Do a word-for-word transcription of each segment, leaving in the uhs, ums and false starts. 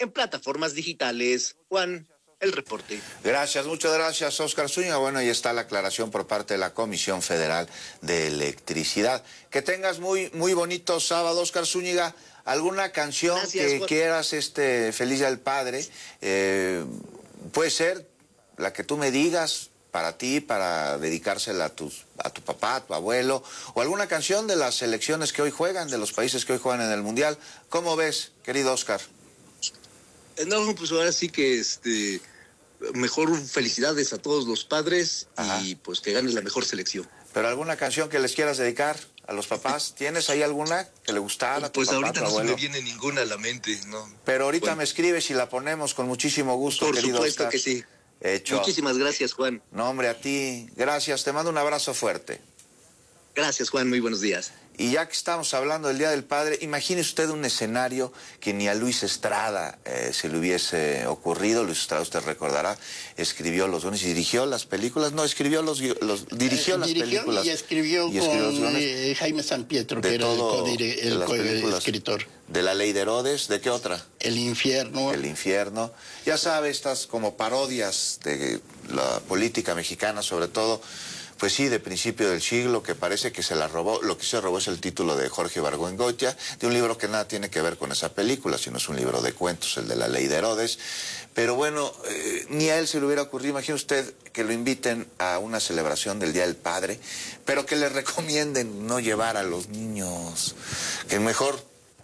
en plataformas digitales. Juan, el reporte. Gracias, muchas gracias, Óscar Zúñiga. Bueno, ahí está la aclaración por parte de la Comisión Federal de Electricidad. Que tengas muy, muy bonito sábado, Óscar Zúñiga. ¿Alguna canción Gracias, que Juan. quieras, este, Feliz Día del Padre? Eh, puede ser la que tú me digas, para ti, para dedicársela a, tus, a tu papá, a tu abuelo, o alguna canción de las selecciones que hoy juegan, de los países que hoy juegan en el Mundial. ¿Cómo ves, querido Óscar? No, pues ahora sí que este mejor felicidades a todos los padres. Ajá. Y pues que gane la mejor selección. ¿Pero alguna canción que les quieras dedicar a los papás? ¿Tienes ahí alguna que le gustara a tu pues papá, ahorita tu no abuelo? se me viene ninguna a la mente, ¿no? Pero ahorita bueno. me escribes y la ponemos con muchísimo gusto, Por querido supuesto Óscar. que sí. Hecho. Muchísimas gracias, Juan. No, hombre, a ti. Gracias, te mando un abrazo fuerte. Gracias, Juan, muy buenos días. Y ya que estamos hablando del Día del Padre, imagine usted un escenario que ni a Luis Estrada eh, se le hubiese ocurrido. Luis Estrada, usted recordará, escribió los guiones y dirigió las películas. No, escribió los, los dirigió eh, las dirigió películas. Y escribió, y escribió con los eh, Jaime San Pietro, que era todo, el, el, el escritor. De La Ley de Herodes, ¿de qué otra? El Infierno. El Infierno. Ya sabe, estas como parodias de la política mexicana, sobre todo, pues sí, de principio del siglo, que parece que se la robó. Lo que se robó es el título de Jorge Ibargüengoitia, de un libro que nada tiene que ver con esa película, sino es un libro de cuentos, el de La Ley de Herodes. Pero bueno, eh, ni a él se le hubiera ocurrido. Imagine usted que lo inviten a una celebración del Día del Padre, pero que le recomienden no llevar a los niños, que mejor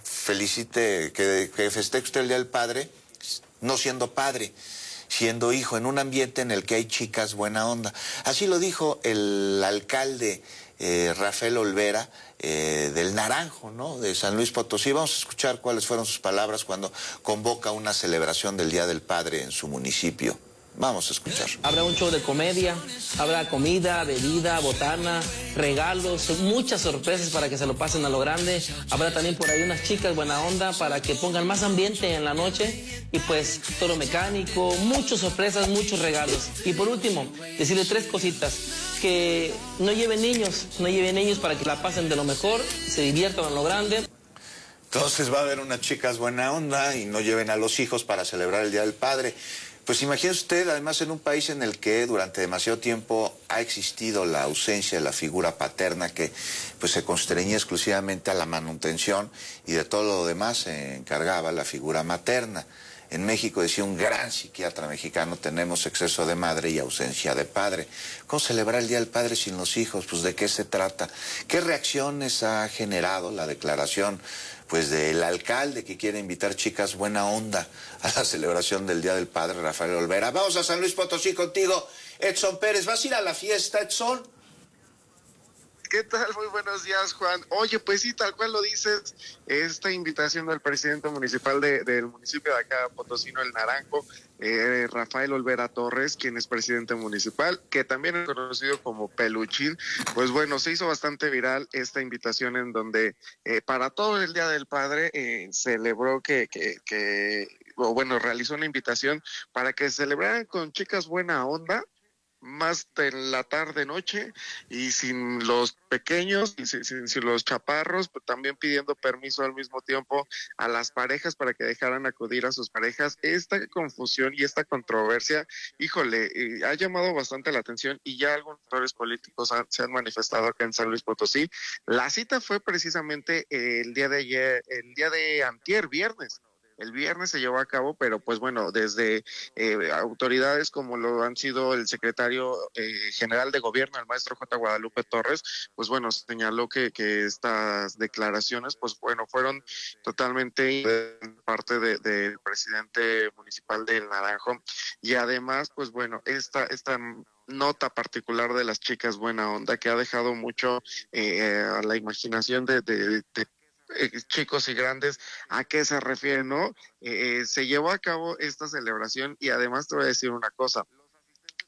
felicite, que, que festeje usted el Día del Padre, no siendo padre, siendo hijo, en un ambiente en el que hay chicas buena onda. Así lo dijo el alcalde eh, Rafael Olvera eh, del Naranjo, ¿no?, de San Luis Potosí. Vamos a escuchar cuáles fueron sus palabras cuando convoca una celebración del Día del Padre en su municipio. Vamos a escuchar. Habrá un show de comedia, habrá comida, bebida, botana, regalos, muchas sorpresas para que se lo pasen a lo grande. Habrá también por ahí unas chicas buena onda para que pongan más ambiente en la noche. Y pues toro mecánico, muchas sorpresas, muchos regalos. Y por último, decirle tres cositas. Que no lleven niños, no lleven niños para que la pasen de lo mejor, se diviertan a lo grande. Entonces va a haber unas chicas buena onda y no lleven a los hijos para celebrar el Día del Padre. Pues imagine usted, además, en un país en el que durante demasiado tiempo ha existido la ausencia de la figura paterna, que pues se constreñía exclusivamente a la manutención y de todo lo demás se encargaba la figura materna. En México, decía un gran psiquiatra mexicano, tenemos exceso de madre y ausencia de padre. ¿Cómo celebrar el Día del Padre sin los hijos? Pues ¿de qué se trata? ¿Qué reacciones ha generado la declaración pues del alcalde que quiere invitar chicas buena onda a la celebración del Día del Padre, Rafael Olvera? Vamos a San Luis Potosí contigo, Edson Pérez. ¿Vas a ir a la fiesta, Edson? ¿Qué tal? Muy buenos días, Juan. Oye, pues sí, tal cual lo dices, esta invitación del presidente municipal de, del municipio de acá, Potosino, El Naranjo, eh, Rafael Olvera Torres, quien es presidente municipal, que también es conocido como Peluchín. Pues bueno, se hizo bastante viral esta invitación en donde eh, para todo el Día del Padre eh, celebró que, que, que, o bueno, realizó una invitación para que celebraran con chicas buena onda, más de la tarde noche, y sin los pequeños y sin, sin, sin los chaparros, pues también pidiendo permiso al mismo tiempo a las parejas para que dejaran acudir a sus parejas. Esta confusión y esta controversia, híjole, eh, ha llamado bastante la atención y ya algunos actores políticos han, se han manifestado acá en San Luis Potosí. La cita fue precisamente el día de ayer, el día de antier, viernes. El viernes se llevó a cabo, pero pues bueno, desde eh, autoridades como lo han sido el secretario eh, general de gobierno, el maestro J. Guadalupe Torres, pues bueno, señaló que, que estas declaraciones, pues bueno, fueron totalmente de parte del de, de presidente municipal del Naranjo. Y además, pues bueno, esta, esta nota particular de las chicas buena onda que ha dejado mucho eh, a la imaginación de, de, de Eh, chicos y grandes, ¿a qué se refiere, no? Eh, se llevó a cabo esta celebración y además te voy a decir una cosa,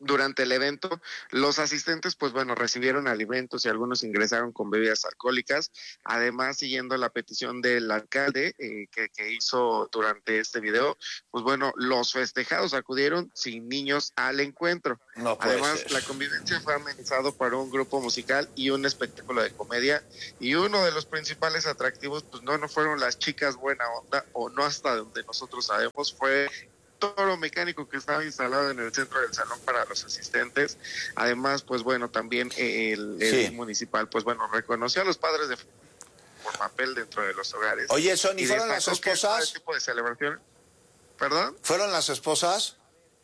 Durante el evento, los asistentes, pues bueno, recibieron alimentos y algunos ingresaron con bebidas alcohólicas. Además, siguiendo la petición del alcalde eh, que, que hizo durante este video, pues bueno, los festejados acudieron sin niños al encuentro. No puede Además, ser. la convivencia fue amenizado por un grupo musical y un espectáculo de comedia. Y uno de los principales atractivos, pues no, no fueron las chicas buena onda, o no hasta donde nosotros sabemos, fue toro mecánico que estaba instalado en el centro del salón para los asistentes. Además, pues bueno, también el, el Sí. municipal, pues bueno, reconoció a los padres de por papel dentro de los hogares. Oye, Son, ¿y fueron las destacó que esposas? este tipo de celebración, ¿perdón? ¿Fueron las esposas?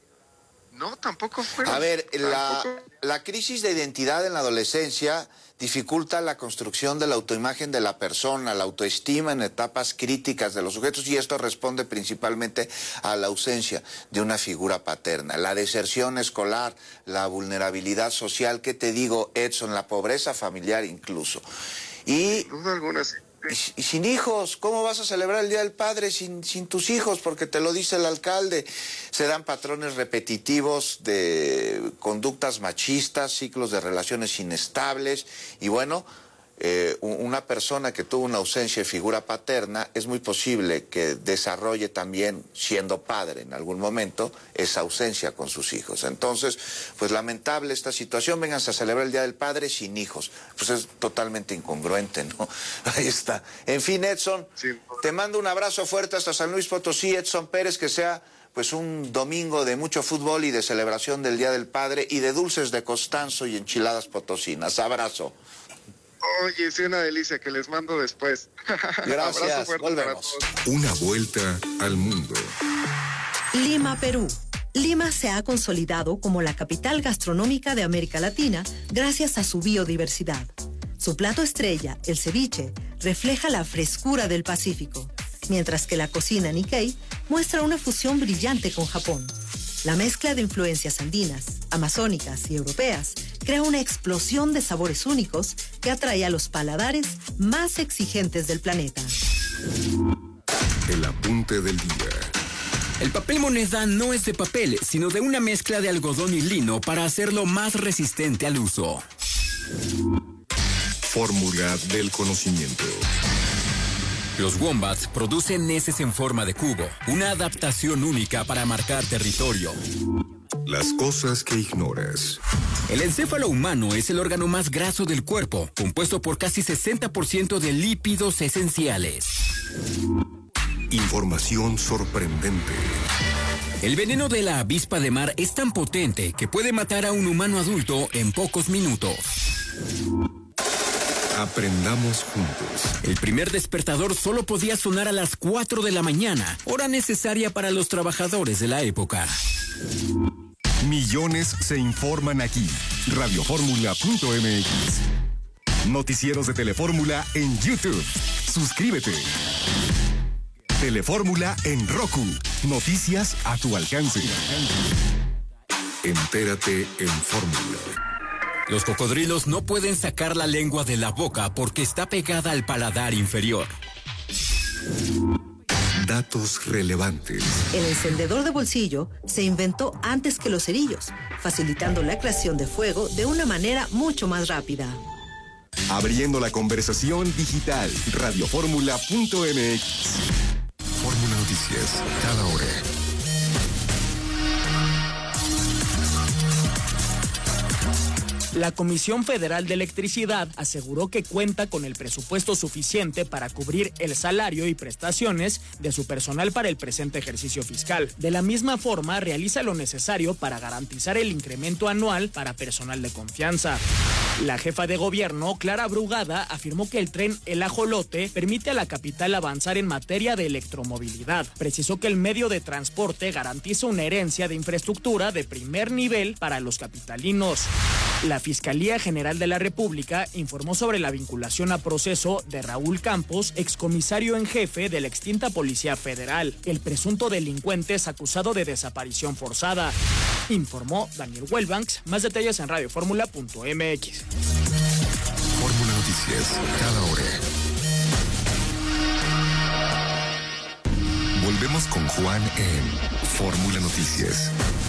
No, tampoco fueron. A ver, la, Tampoco. la crisis de identidad en la adolescencia dificulta la construcción de la autoimagen de la persona, la autoestima en etapas críticas de los sujetos, y esto responde principalmente a la ausencia de una figura paterna. La deserción escolar, la vulnerabilidad social, ¿qué te digo, Edson? La pobreza familiar incluso. Y... Sin duda alguna, sí. Y, y sin hijos, ¿cómo vas a celebrar el Día del Padre sin, sin tus hijos? Porque te lo dice el alcalde. Se dan patrones repetitivos de conductas machistas, ciclos de relaciones inestables. Y bueno, eh, una persona que tuvo una ausencia de figura paterna, es muy posible que desarrolle también, siendo padre en algún momento, esa ausencia con sus hijos. Entonces, pues lamentable esta situación. Vénganse a celebrar el Día del Padre sin hijos. Pues es totalmente incongruente, ¿no? Ahí está. En fin, Edson, Sí. te mando un abrazo fuerte hasta San Luis Potosí. Edson Pérez, que sea pues un domingo de mucho fútbol y de celebración del Día del Padre y de dulces de Costanzo y enchiladas potosinas. Abrazo. Oye, sí, una delicia, que les mando después. Gracias, Abrazo fuerte volvemos. para todos. Una vuelta al mundo. Lima, Perú. Lima se ha consolidado como la capital gastronómica de América Latina gracias a su biodiversidad. Su plato estrella, el ceviche, refleja la frescura del Pacífico, mientras que la cocina Nikkei muestra una fusión brillante con Japón. La mezcla de influencias andinas, amazónicas y europeas crea una explosión de sabores únicos que atrae a los paladares más exigentes del planeta. El apunte del día. El papel moneda no es de papel, sino de una mezcla de algodón y lino para hacerlo más resistente al uso. Fórmula del conocimiento. Los wombats producen heces en forma de cubo, una adaptación única para marcar territorio. Las cosas que ignoras. El encéfalo humano es el órgano más graso del cuerpo, compuesto por casi sesenta por ciento de lípidos esenciales. Información sorprendente. El veneno de la avispa de mar es tan potente que puede matar a un humano adulto en pocos minutos. Aprendamos juntos. El primer despertador solo podía sonar a las cuatro de la mañana, hora necesaria para los trabajadores de la época. Millones se informan aquí. radio fórmula punto m x. Noticieros de Telefórmula en YouTube. Suscríbete. Telefórmula en Roku. Noticias a tu alcance. Entérate en Fórmula. Los cocodrilos no pueden sacar la lengua de la boca porque está pegada al paladar inferior. Datos relevantes. El encendedor de bolsillo se inventó antes que los cerillos, facilitando la creación de fuego de una manera mucho más rápida. Abriendo la conversación digital. radio fórmula punto m x. Fórmula Noticias, cada hora. La Comisión Federal de Electricidad aseguró que cuenta con el presupuesto suficiente para cubrir el salario y prestaciones de su personal para el presente ejercicio fiscal. De la misma forma, realiza lo necesario para garantizar el incremento anual para personal de confianza. La jefa de gobierno, Clara Brugada, afirmó que el tren El Ajolote permite a la capital avanzar en materia de electromovilidad. Precisó que el medio de transporte garantiza una herencia de infraestructura de primer nivel para los capitalinos. La Fiscalía General de la República informó sobre la vinculación a proceso de Raúl Campos, excomisario en jefe de la extinta Policía Federal. El presunto delincuente es acusado de desaparición forzada. Informó Daniel Welbanks. Más detalles en radio fórmula punto m x. Fórmula Noticias, cada hora. Volvemos con Juan en Fórmula Noticias.